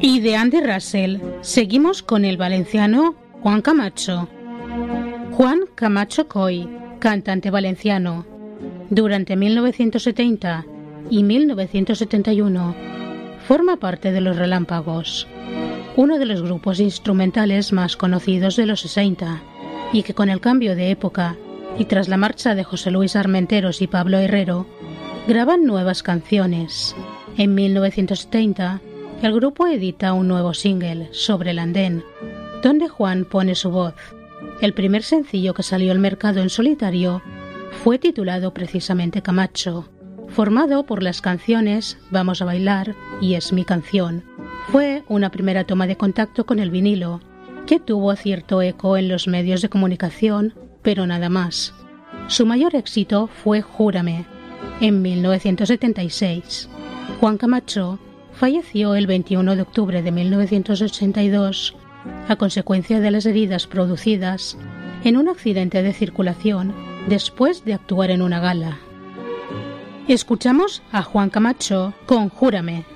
Y de Andy Russell, seguimos con el valenciano Juan Camacho. Juan Camacho Coy, cantante valenciano. Durante 1970 y 1971 forma parte de Los Relámpagos, uno de los grupos instrumentales más conocidos de los 60, y que con el cambio de época y tras la marcha de José Luis Armenteros y Pablo Herrero, graban nuevas canciones. En 1970, el grupo edita un nuevo single, Sobre el andén, donde Juan pone su voz. El primer sencillo que salió al mercado en solitario fue titulado precisamente Camacho, formado por las canciones Vamos a bailar y Es mi canción. Fue una primera toma de contacto con el vinilo, que tuvo cierto eco en los medios de comunicación, pero nada más. Su mayor éxito fue Júrame, en 1976. Juan Camacho falleció el 21 de octubre de 1982 a consecuencia de las heridas producidas en un accidente de circulación después de actuar en una gala. Escuchamos a Juan Camacho con Júrame.